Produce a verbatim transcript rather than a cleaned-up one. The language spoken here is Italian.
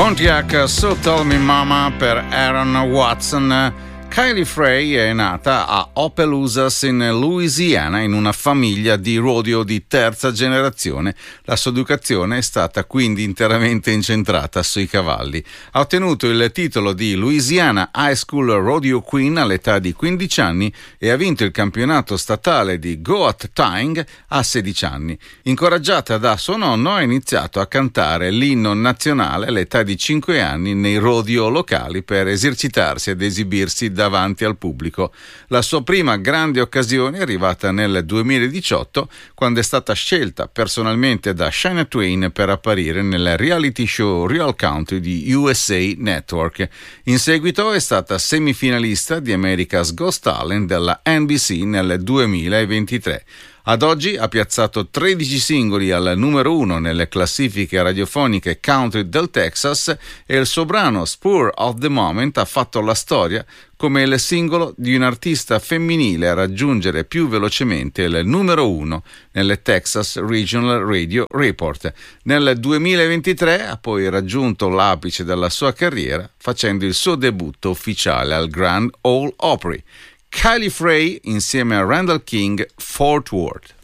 Pontiac So Tell Me Mama per Aaron Watson. Kylie Frey è nata a Opelousas in Louisiana in una famiglia di rodeo di terza generazione. La sua educazione è stata quindi interamente incentrata sui cavalli. Ha ottenuto il titolo di Louisiana High School Rodeo Queen all'età di quindici anni e ha vinto il campionato statale di Goat Tying a sedici anni. Incoraggiata da suo nonno, ha iniziato a cantare l'inno nazionale all'età di cinque anni nei rodeo locali per esercitarsi ed esibirsi davanti al pubblico. La sua prima grande occasione è arrivata nel duemiladiciotto, quando è stata scelta personalmente da Shania Twain per apparire nel reality show Real Country di U S A Network. In seguito è stata semifinalista di America's Got Talent della N B C nel duemilaventitré. Ad oggi ha piazzato tredici singoli al numero uno nelle classifiche radiofoniche country del Texas e il suo brano Spur of the Moment ha fatto la storia come il singolo di un artista femminile a raggiungere più velocemente il numero uno nelle Texas Regional Radio Report. Nel duemilaventitré ha poi raggiunto l'apice della sua carriera facendo il suo debutto ufficiale al Grand Ole Opry. Kylie Frey insieme a Randall King, Fort Worth.